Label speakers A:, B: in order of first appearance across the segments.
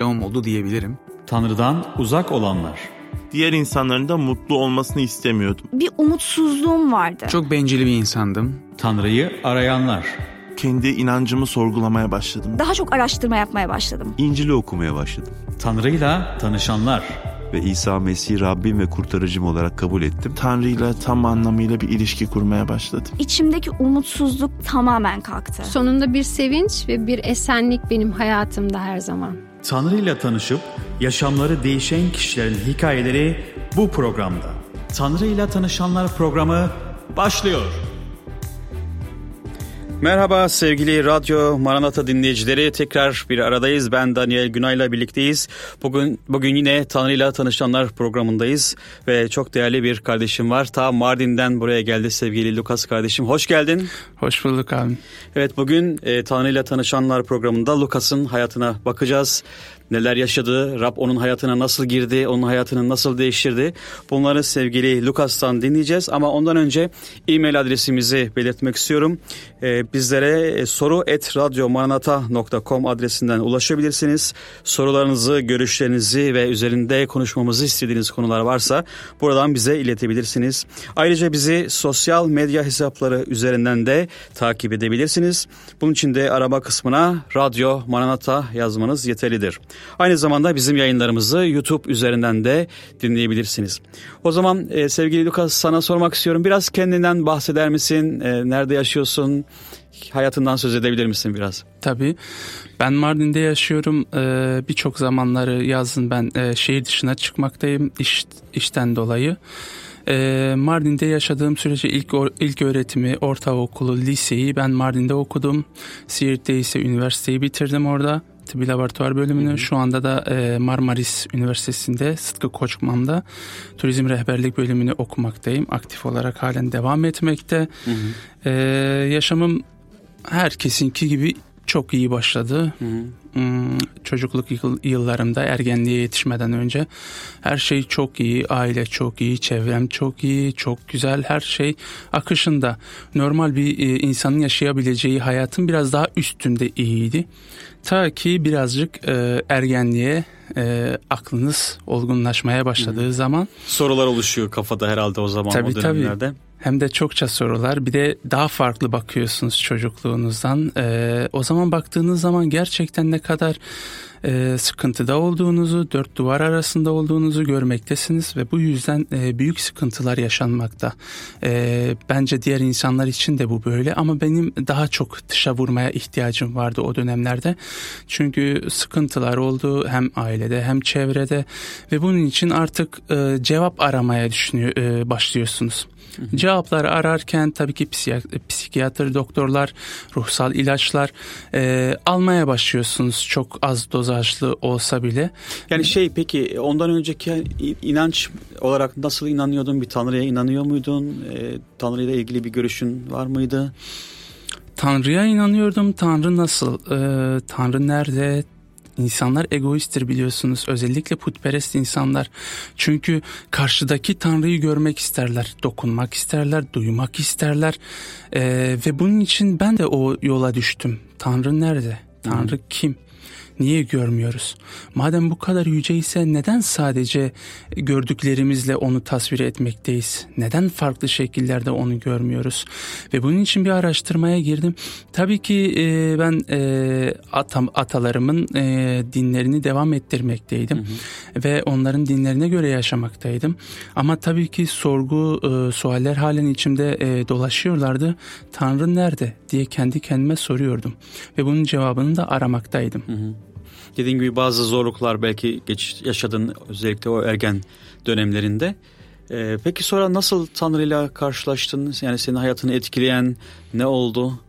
A: çağım oldu diyebilirim.
B: Tanrı'dan uzak olanlar.
C: Diğer insanların da mutlu olmasını istemiyordum.
D: Bir umutsuzluğum vardı.
A: Çok bencil bir insandım.
B: Tanrı'yı arayanlar.
C: Kendi inancımı sorgulamaya başladım.
D: Daha çok araştırma yapmaya başladım.
E: İncil'i okumaya başladım.
B: Tanrı'yla tanışanlar.
E: Ve İsa Mesih'i Rabbim ve kurtarıcım olarak kabul ettim.
C: Tanrı'yla tam anlamıyla bir ilişki kurmaya başladım.
D: İçimdeki umutsuzluk tamamen kalktı.
F: Sonunda bir sevinç ve bir esenlik benim hayatımda her zaman.
B: Tanrı'yla tanışıp yaşamları değişen kişilerin hikayeleri bu programda. Tanrı'yla Tanışanlar programı başlıyor. Merhaba sevgili Radyo Maranata dinleyicileri, tekrar bir aradayız. Ben Daniel Günay'la birlikteyiz. Bugün yine Tanrı'yla Tanışanlar programındayız ve çok değerli bir kardeşim var. Ta Mardin'den buraya geldi sevgili Lukas kardeşim. Hoş geldin.
A: Hoş bulduk abi.
B: Evet, bugün Tanrı'yla Tanışanlar programında Lukas'ın hayatına bakacağız. Neler yaşadı, Rab onun hayatına nasıl girdi, onun hayatını nasıl değiştirdi. Bunları sevgili Lukas'tan dinleyeceğiz. Ama ondan önce e-mail adresimizi belirtmek istiyorum. Bizlere soru@radyomaranata.com adresinden ulaşabilirsiniz. Sorularınızı, görüşlerinizi ve üzerinde konuşmamızı istediğiniz konular varsa buradan bize iletebilirsiniz. Ayrıca bizi sosyal medya hesapları üzerinden de takip edebilirsiniz. Bunun için de arama kısmına Radyo Maranata yazmanız yeterlidir. Aynı zamanda bizim yayınlarımızı YouTube üzerinden de dinleyebilirsiniz. O zaman sevgili Lukas, sana sormak istiyorum. Biraz kendinden bahseder misin? Nerede yaşıyorsun? Hayatından söz edebilir misin biraz?
G: Tabii. Ben Mardin'de yaşıyorum. Birçok zamanları yazın ben şehir dışına çıkmaktayım işten dolayı. Mardin'de yaşadığım sürece ilk öğretimi, ortaokulu, liseyi ben Mardin'de okudum. Siirt'te ise üniversiteyi bitirdim orada. Tıbbi laboratuvar bölümünü. Şu anda da Marmaris Üniversitesi'nde Sıtkı Koçman'da turizm rehberlik bölümünü okumaktayım. Aktif olarak halen devam etmekte. Yaşamım herkesinki gibi çok iyi başladı. Çocukluk yıllarımda, ergenliğe yetişmeden önce her şey çok iyi, aile çok iyi, çevrem çok iyi, çok güzel, her şey akışında. Normal bir insanın yaşayabileceği hayatın biraz daha üstünde iyiydi. Ta ki birazcık ergenliğe aklınız olgunlaşmaya başladığı zaman.
B: Sorular oluşuyor kafada herhalde o zaman,
G: tabii,
B: o dönemlerde.
G: Tabii. Hem de çokça sorular. Bir de daha farklı bakıyorsunuz çocukluğunuzdan. O zaman baktığınız zaman gerçekten ne kadar sıkıntıda olduğunuzu, dört duvar arasında olduğunuzu görmektesiniz ve bu yüzden büyük sıkıntılar yaşanmakta. Bence diğer insanlar için de bu böyle, ama benim daha çok dışa vurmaya ihtiyacım vardı o dönemlerde. Çünkü sıkıntılar oldu hem ailede hem çevrede ve bunun için artık cevap aramaya başlıyorsunuz. Cevapları ararken tabii ki psikiyatr, doktorlar, ruhsal ilaçlar almaya başlıyorsunuz, çok az dozajlı olsa bile.
B: Yani peki ondan önceki inanç olarak nasıl inanıyordun? Bir Tanrı'ya inanıyor muydun? Tanrı'yla ilgili bir görüşün var mıydı?
G: Tanrı'ya inanıyordum. Tanrı nasıl? Tanrı nerede? İnsanlar egoisttir biliyorsunuz, özellikle putperest insanlar. Çünkü karşıdaki Tanrı'yı görmek isterler, dokunmak isterler, duymak isterler. Ve bunun için ben de o yola düştüm. Tanrı nerede? Tanrı kim? Niye görmüyoruz? Madem bu kadar yüceyse neden sadece gördüklerimizle onu tasvir etmekteyiz? Neden farklı şekillerde onu görmüyoruz? Ve bunun için bir araştırmaya girdim. Tabii ki ben atalarımın dinlerini devam ettirmekteydim. Ve onların dinlerine göre yaşamaktaydım. Ama tabii ki sualler halen içimde dolaşıyorlardı. Tanrı nerede diye kendi kendime soruyordum. Ve bunun cevabını da aramaktaydım.
B: Dediğin gibi bazı zorluklar belki yaşadın, özellikle o ergen dönemlerinde. Peki sonra nasıl Tanrı'yla karşılaştın? Yani senin hayatını etkileyen ne oldu?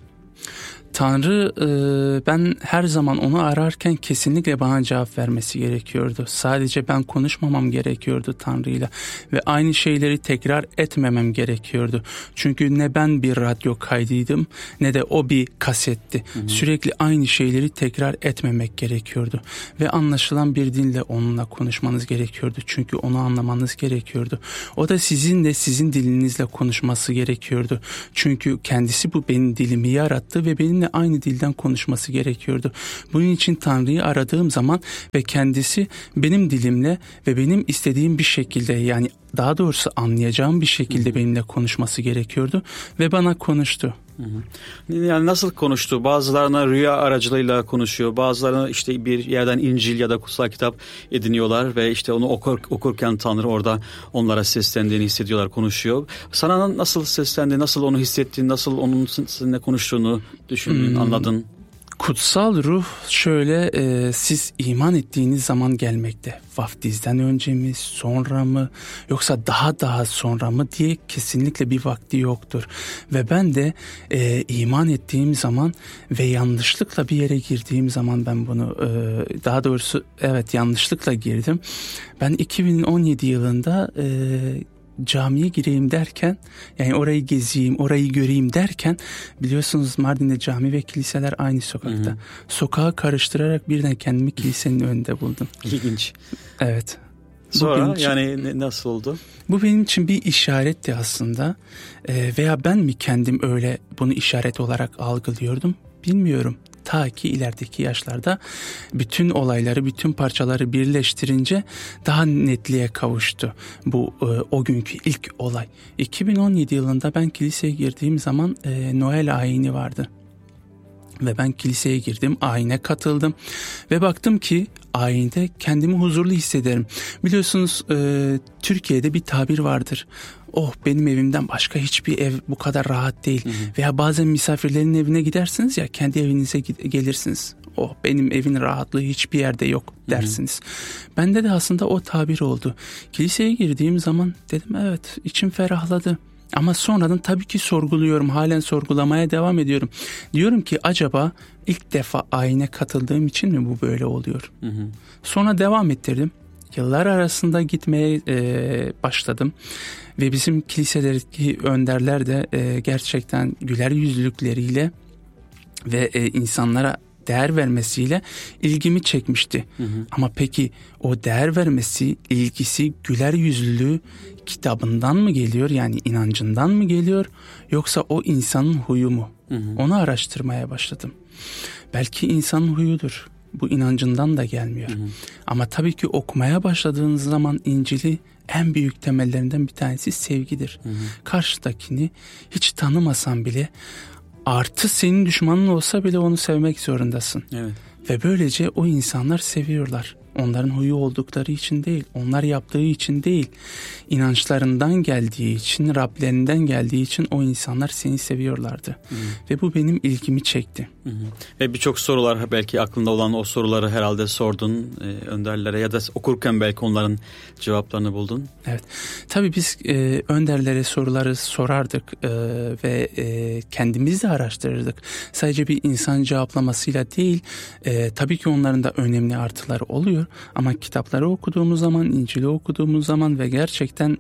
G: Tanrı, ben her zaman onu ararken kesinlikle bana cevap vermesi gerekiyordu. Sadece ben konuşmamam gerekiyordu Tanrı'yla ve aynı şeyleri tekrar etmemem gerekiyordu. Çünkü ne ben bir radyo kaydıydım ne de o bir kasetti. Sürekli aynı şeyleri tekrar etmemek gerekiyordu ve anlaşılan bir dille onunla konuşmanız gerekiyordu. Çünkü onu anlamanız gerekiyordu. O da sizinle, sizin dilinizle konuşması gerekiyordu. Çünkü kendisi bu benim dilimi yarattı ve benimle benimle aynı dilden konuşması gerekiyordu. Bunun için Tanrı'yı aradığım zaman ve kendisi benim dilimle ve benim istediğim bir şekilde, yani daha doğrusu anlayacağım bir şekilde benimle konuşması gerekiyordu ve bana konuştu.
B: Yani nasıl konuştu? Bazılarına rüya aracılığıyla konuşuyor. Bazılarına işte bir yerden İncil ya da kutsal kitap ediniyorlar ve işte onu okurken Tanrı orada onlara seslendiğini hissediyorlar, konuşuyor. Sana nasıl seslendi, nasıl onu hissettin, nasıl onun seninle konuştuğunu düşündün, anladın?
G: Kutsal ruh şöyle, siz iman ettiğiniz zaman gelmekte. Vaftizden önce mi, sonra mı, yoksa daha sonra mı diye kesinlikle bir vakti yoktur. Ve ben de iman ettiğim zaman ve yanlışlıkla bir yere girdiğim zaman ben bunu, daha doğrusu evet yanlışlıkla girdim. Ben 2017 yılında camiye gireyim derken, yani orayı gezeyim, orayı göreyim derken, biliyorsunuz Mardin'de cami ve kiliseler aynı sokakta. Hı hı. Sokağı karıştırarak birden kendimi kilisenin önünde buldum.
B: İlginç.
G: Evet.
B: Sonra yani nasıl oldu?
G: Bu benim için bir işaretti aslında. Veya ben mi kendim öyle bunu işaret olarak algılıyordum bilmiyorum. Ta ki ilerideki yaşlarda bütün olayları, bütün parçaları birleştirince daha netliğe kavuştu. Bu o günkü ilk olay. 2017 yılında ben kiliseye girdiğim zaman Noel ayini vardı. Ve ben kiliseye girdim, ayine katıldım ve baktım ki ayinde kendimi huzurlu hissederim. Biliyorsunuz Türkiye'de bir tabir vardır. Oh, benim evimden başka hiçbir ev bu kadar rahat değil. Hı hı. Veya bazen misafirlerin evine gidersiniz ya, kendi evinize gelirsiniz. Oh, benim evin rahatlığı hiçbir yerde yok dersiniz. Hı hı. Bende de aslında o tabir oldu. Kiliseye girdiğim zaman dedim evet, içim ferahladı. Ama sonradan tabii ki sorguluyorum. Halen sorgulamaya devam ediyorum. Diyorum ki acaba ilk defa ayine katıldığım için mi bu böyle oluyor? Hı hı. Sonra devam ettirdim. Yıllar arasında gitmeye başladım. Ve bizim kilisedeki önderler de gerçekten güler yüzlülükleriyle ve insanlara değer vermesiyle ilgimi çekmişti. Hı hı. Ama peki o değer vermesi, ilgisi, güler yüzlülüğü kitabından mı geliyor, yani inancından mı geliyor, yoksa o insanın huyu mu? Hı hı. Onu araştırmaya başladım. Belki insanın huyudur. Bu inancından da gelmiyor. Hı hı. Ama tabii ki okumaya başladığınız zaman İncil'i en büyük temellerinden bir tanesi sevgidir. Hı hı. Karşıdakini hiç tanımasan bile, artı senin düşmanın olsa bile onu sevmek zorundasın. Evet. Ve böylece o insanlar seviyorlar. Onların huyu oldukları için değil, onlar yaptığı için değil, inançlarından geldiği için, Rablerinden geldiği için o insanlar seni seviyorlardı. Hı. Ve bu benim ilgimi çekti. Hı.
B: Ve birçok sorular, belki aklında olan o soruları herhalde sordun önderlere ya da okurken belki onların cevaplarını buldun. Evet.
G: Tabii biz önderlere soruları sorardık ve kendimiz de araştırırdık. Sadece bir insan cevaplamasıyla değil, tabii ki onların da önemli artıları oluyor. Ama kitapları okuduğumuz zaman, İncil'i okuduğumuz zaman ve gerçekten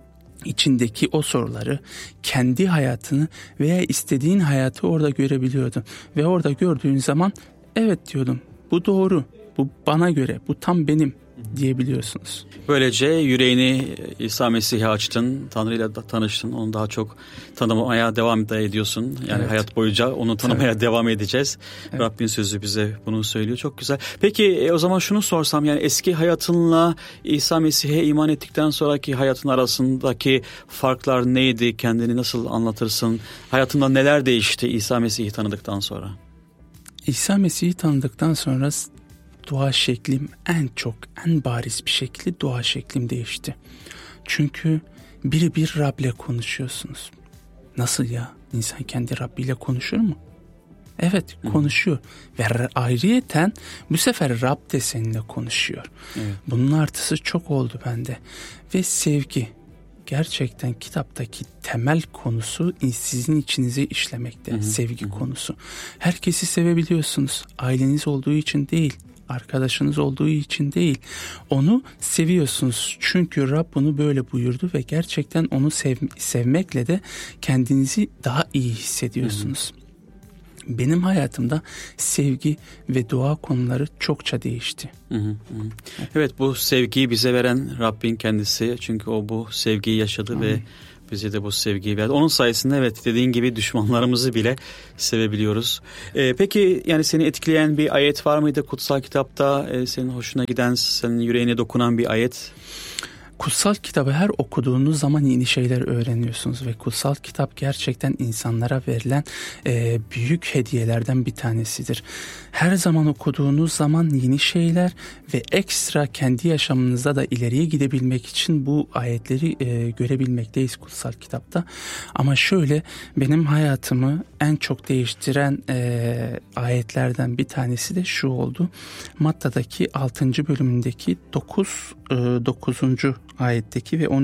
G: içindeki o soruları, kendi hayatını veya istediğin hayatı orada görebiliyordun. Ve orada gördüğün zaman evet diyordum, bu doğru, bu bana göre, bu tam benim diyebiliyorsunuz.
B: Böylece yüreğini İsa Mesih'e açtın, Tanrı ile tanıştın, onu daha çok tanımaya devam ediyorsun. Yani evet, hayat boyunca onu tanımaya tabii devam edeceğiz. Evet. Rabbin sözü bize bunu söylüyor. Çok güzel. Peki o zaman şunu sorsam, yani eski hayatınla İsa Mesih'e iman ettikten sonraki hayatın arasındaki farklar neydi? Kendini nasıl anlatırsın? Hayatında neler değişti İsa Mesih'i tanıdıktan sonra?
G: İsa Mesih'i tanıdıktan sonra dua şeklim en bariz bir şekilde dua şeklim değişti. Çünkü bir Rab'le konuşuyorsunuz. Nasıl ya? İnsan kendi Rabbiyle konuşur mu? Evet, konuşuyor. Ve ayrıyeten bu sefer Rab de seninle konuşuyor. Evet. Bunun artısı çok oldu bende. Ve sevgi. Gerçekten kitaptaki temel konusu sizin içinize işlemekte. Hı-hı. Sevgi konusu. Herkesi sevebiliyorsunuz. Aileniz olduğu için değil, arkadaşınız olduğu için değil. Onu seviyorsunuz. Çünkü Rab bunu böyle buyurdu ve gerçekten onu sevmekle de kendinizi daha iyi hissediyorsunuz. Hı-hı. Benim hayatımda sevgi ve dua konuları çokça değişti. Hı hı.
B: Evet, bu sevgiyi bize veren Rabbin kendisi. Çünkü o bu sevgiyi yaşadı ve bize de bu sevgiyi verdi. Onun sayesinde evet dediğin gibi düşmanlarımızı bile sevebiliyoruz. Peki yani seni etkileyen bir ayet var mıydı kutsal kitapta? Senin hoşuna giden, senin yüreğine dokunan bir ayet?
G: Kutsal kitabı her okuduğunuz zaman yeni şeyler öğreniyorsunuz ve kutsal kitap gerçekten insanlara verilen büyük hediyelerden bir tanesidir. Her zaman okuduğunuz zaman yeni şeyler ve ekstra kendi yaşamınızda da ileriye gidebilmek için bu ayetleri görebilmekteyiz kutsal kitapta. Ama şöyle, benim hayatımı en çok değiştiren ayetlerden bir tanesi de şu oldu. Matta'daki 6. bölümündeki 9. ayetteki ve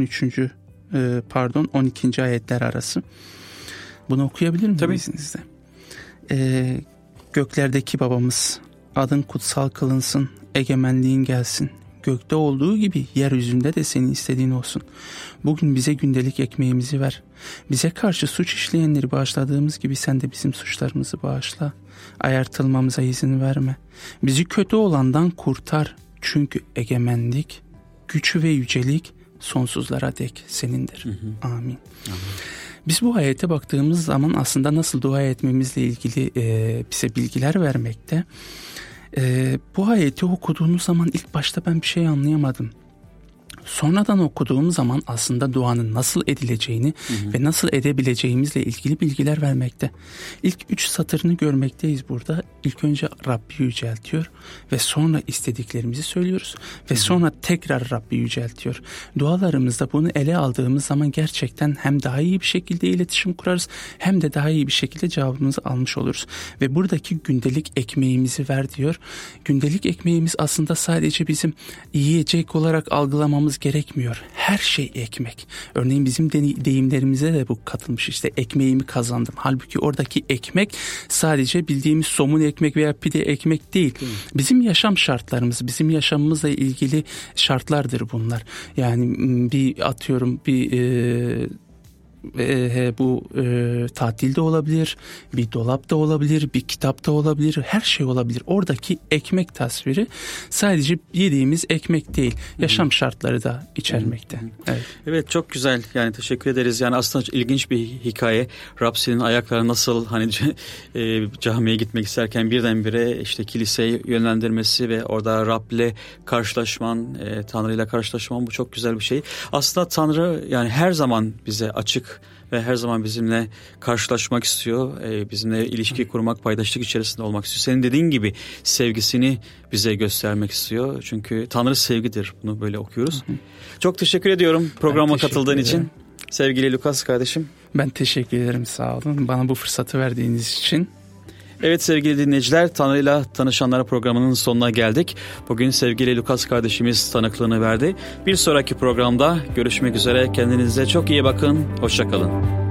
G: 12. ayetler arası. Bunu okuyabilir miyim
B: Tabii.
G: izninizle? Göklerdeki babamız, adın kutsal kılınsın, egemenliğin gelsin. Gökte olduğu gibi yeryüzünde de senin istediğin olsun. Bugün bize gündelik ekmeğimizi ver. Bize karşı suç işleyenleri bağışladığımız gibi sen de bizim suçlarımızı bağışla. Ayartılmamıza izin verme. Bizi kötü olandan kurtar. Çünkü egemenlik, güç ve yücelik sonsuzlara dek senindir. Amin. Biz bu ayete baktığımız zaman aslında nasıl dua etmemizle ilgili bize bilgiler vermekte. Bu ayeti okuduğumuz zaman ilk başta ben bir şey anlayamadım. Sonradan okuduğum zaman aslında duanın nasıl edileceğini ve nasıl edebileceğimizle ilgili bilgiler vermekte. İlk 3 satırını görmekteyiz burada. İlk önce Rabbi yüceltiyor ve sonra istediklerimizi söylüyoruz. Ve sonra tekrar Rabbi yüceltiyor. Dualarımızda bunu ele aldığımız zaman gerçekten hem daha iyi bir şekilde iletişim kurarız hem de daha iyi bir şekilde cevabımızı almış oluruz. Ve buradaki gündelik ekmeğimizi ver diyor. Gündelik ekmeğimiz aslında sadece bizim yiyecek olarak algılamamız gerekmiyor. Her şey ekmek. Örneğin bizim deyimlerimize de bu katılmış. İşte ekmeğimi kazandım. Halbuki oradaki ekmek sadece bildiğimiz somun ekmek veya pide ekmek değil. Bizim yaşam şartlarımız, bizim yaşamımızla ilgili şartlardır bunlar. Yani bu tatilde olabilir, bir dolapta olabilir, bir kitapta olabilir, her şey olabilir. Oradaki ekmek tasviri sadece yediğimiz ekmek değil, yaşam şartları da içermekte.
B: Evet, çok güzel. Yani teşekkür ederiz. Yani aslında ilginç bir hikaye. Rab senin ayakları nasıl hani camiye gitmek isterken birdenbire işte kiliseye yönlendirmesi ve orada Rab'le karşılaşman, Tanrı'yla karşılaşman, bu çok güzel bir şey. Aslında Tanrı yani her zaman bize açık ve her zaman bizimle karşılaşmak istiyor. Bizimle ilişki kurmak, paydaşlık içerisinde olmak istiyor. Senin dediğin gibi sevgisini bize göstermek istiyor. Çünkü Tanrı sevgidir. Bunu böyle okuyoruz. Çok teşekkür ediyorum programa katıldığın için. Sevgili Lukas kardeşim.
G: Ben teşekkür ederim, sağ olun. Bana bu fırsatı verdiğiniz için.
B: Evet sevgili dinleyiciler, Tanrı'yla Tanışanlar programının sonuna geldik. Bugün sevgili Lukas kardeşimiz tanıklığını verdi. Bir sonraki programda görüşmek üzere. Kendinize çok iyi bakın. Hoşça kalın.